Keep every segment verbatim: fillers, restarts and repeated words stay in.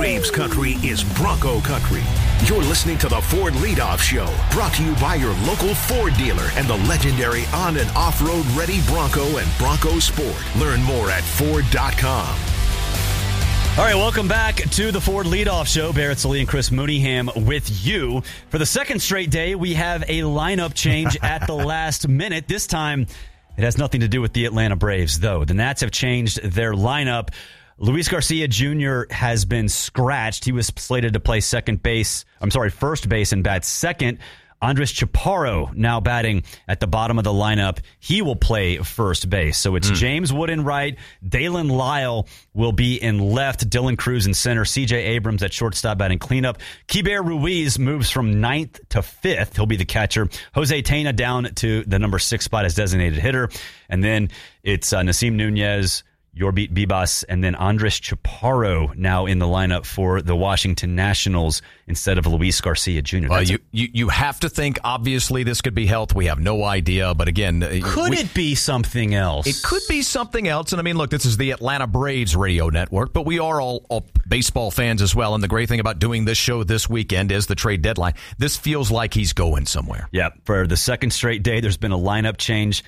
Braves country is Bronco country. You're listening to the Ford Leadoff Show, brought to you by your local Ford dealer and the legendary on- and off-road ready Bronco and Bronco Sport. Learn more at Ford dot com. All right, welcome back to the Ford Leadoff Show. Barrett Sallee and Chris Mooneyham with you. For the second straight day, we have a lineup change at the last minute. This time, it has nothing to do with the Atlanta Braves, though. The Nats have changed their lineup. Luis Garcia Junior has been scratched. He was slated to play second base. I'm sorry, first base and bat second. Andres Chaparro now batting at the bottom of the lineup. He will play first base. So it's mm. James Wood in right. Dalen Lyle will be in left. Dylan Cruz in center. C J Abrams at shortstop batting cleanup. Kiber Ruiz moves from ninth to fifth. He'll be the catcher. Jose Tena down to the number six spot as designated hitter. And then it's uh, Nasim Nunez, Yorbeat Bibas, and then Andres Chaparro now in the lineup for the Washington Nationals instead of Luis Garcia Junior Well, you, you you have to think, obviously, this could be health. We have no idea. But again, could we, it be something else? It could be something else. And I mean, look, this is the Atlanta Braves radio network, but we are all, all baseball fans as well. And the great thing about doing this show this weekend is the trade deadline. This feels like he's going somewhere. Yeah, for the second straight day, there's been a lineup change.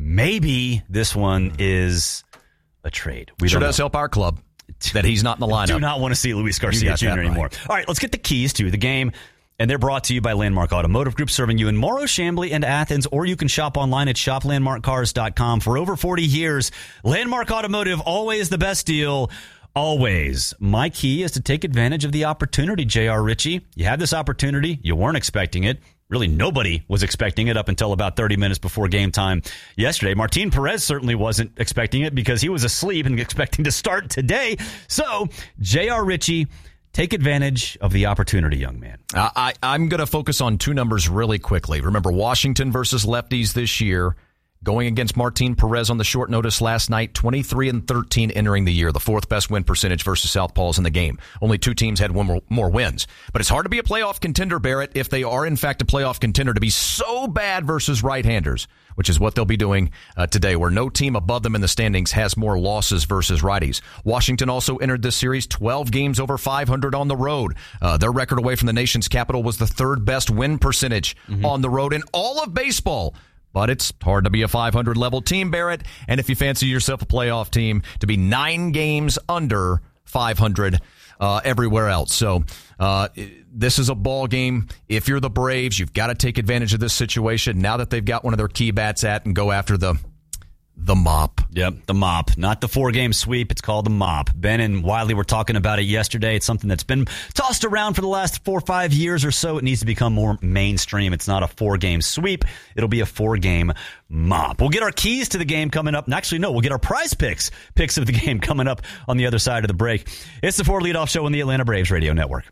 Maybe this one is a trade. We sure don't does know. help our club that he's not in the lineup. Do not want to see Luis Garcia Junior right. anymore. All right, let's get the keys to the game. And they're brought to you by Landmark Automotive Group, serving you in Morrow, Chamblee, and Athens. Or you can shop online at shop landmark cars dot com. For over forty years, Landmark Automotive, always the best deal. Always. My key is to take advantage of the opportunity, J R. Ritchie. You had this opportunity. You weren't expecting it. Really, nobody was expecting it up until about thirty minutes before game time yesterday. Martin Perez certainly wasn't expecting it because he was asleep and expecting to start today. So, J R. Ritchie, take advantage of the opportunity, young man. Uh, I, I'm going to focus on two numbers really quickly. Remember, Washington versus lefties this year. Going against Martin Perez on the short notice last night, twenty-three and thirteen entering the year, the fourth best win percentage versus Southpaws in the game. Only two teams had one more, more wins. But it's hard to be a playoff contender, Barrett, if they are in fact a playoff contender, to be so bad versus right-handers, which is what they'll be doing uh, today, where no team above them in the standings has more losses versus righties. Washington also entered this series twelve games over five hundred on the road. Uh, their record away from the nation's capital was the third best win percentage mm-hmm. on the road in all of baseball. But it's hard to be a five hundred level team, Barrett. And if you fancy yourself a playoff team, to be nine games under five hundred uh, everywhere else. So uh, this is a ball game. If you're the Braves, you've got to take advantage of this situation now that they've got one of their key bats at and go after the the mop. Yep, the mop. Not the four-game sweep. It's called the mop. Ben and Wiley were talking about it yesterday. It's something that's been tossed around for the last four or five years or so. It needs to become more mainstream. It's not a four-game sweep. It'll be a four-game mop. We'll get our keys to the game coming up. And actually, no, we'll get our prize picks, picks of the game coming up on the other side of the break. It's the Ford Leadoff Show on the Atlanta Braves Radio Network.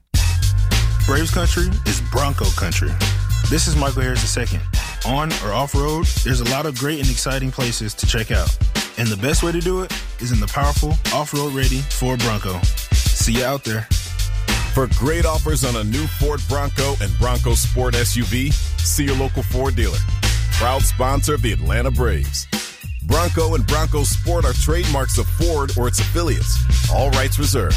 Braves country is Bronco country. This is Michael Harris the second. On or off-road, there's a lot of great and exciting places to check out. And the best way to do it is in the powerful, off-road ready Ford Bronco. See you out there. For great offers on a new Ford Bronco and Bronco Sport S U V, see your local Ford dealer. Proud sponsor of the Atlanta Braves. Bronco and Bronco Sport are trademarks of Ford or its affiliates. All rights reserved.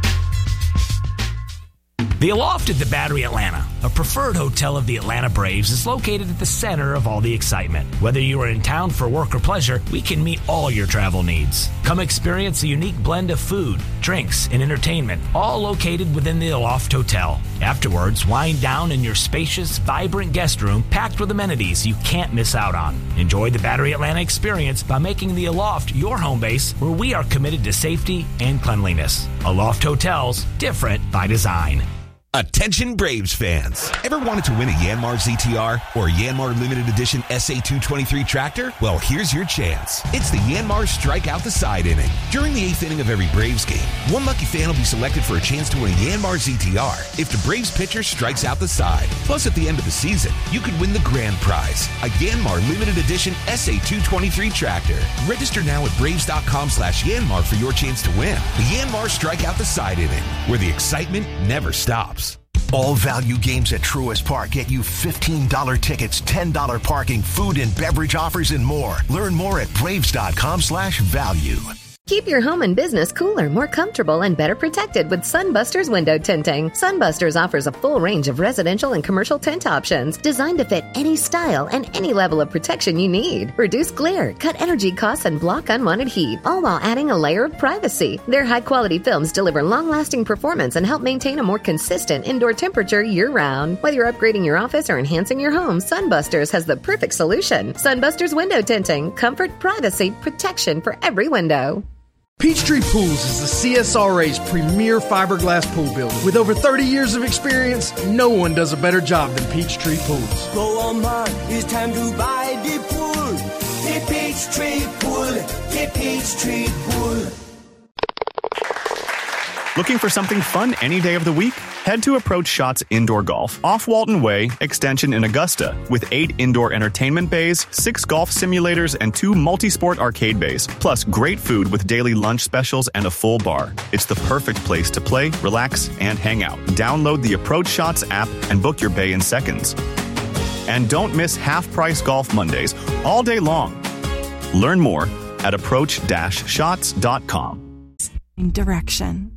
The Aloft at the Battery Atlanta, a preferred hotel of the Atlanta Braves, is located at the center of all the excitement. Whether you are in town for work or pleasure, we can meet all your travel needs. Come experience a unique blend of food, drinks, and entertainment, all located within the Aloft Hotel. Afterwards, wind down in your spacious, vibrant guest room packed with amenities you can't miss out on. Enjoy the Battery Atlanta experience by making the Aloft your home base, where we are committed to safety and cleanliness. Aloft Hotels, different by design. Attention Braves fans. Ever wanted to win a Yanmar Z T R or a Yanmar Limited Edition S A two twenty-three tractor? Well, here's your chance. It's the Yanmar Strike Out the Side inning. During the eighth inning of every Braves game, one lucky fan will be selected for a chance to win a Yanmar Z T R if the Braves pitcher strikes out the side. Plus, at the end of the season, you could win the grand prize, a Yanmar Limited Edition S A two twenty-three tractor. Register now at braves.com slash Yanmar for your chance to win. The Yanmar Strike Out the Side inning, where the excitement never stops. All value games at Truist Park get you fifteen dollars tickets, ten dollars parking, food and beverage offers, and more. Learn more at braves.com slash value. Keep your home and business cooler, more comfortable, and better protected with Sunbusters window tinting. Sunbusters offers a full range of residential and commercial tint options designed to fit any style and any level of protection you need. Reduce glare, cut energy costs, and block unwanted heat, all while adding a layer of privacy. Their high-quality films deliver long-lasting performance and help maintain a more consistent indoor temperature year-round. Whether you're upgrading your office or enhancing your home, Sunbusters has the perfect solution. Sunbusters window tinting. Comfort, privacy, protection for every window. Peachtree Pools is the C S R A's premier fiberglass pool builder. With over thirty years of experience, no one does a better job than Peachtree Pools. Go on, man, it's time to buy the pool. The Peachtree Pool, the Peachtree Pool. Looking for something fun any day of the week? Head to Approach Shots Indoor Golf off Walton Way, extension in Augusta, with eight indoor entertainment bays, six golf simulators, and two multi-sport arcade bays, plus great food with daily lunch specials and a full bar. It's the perfect place to play, relax, and hang out. Download the Approach Shots app and book your bay in seconds. And don't miss half-price golf Mondays all day long. Learn more at approach dash shots dot com. Direction.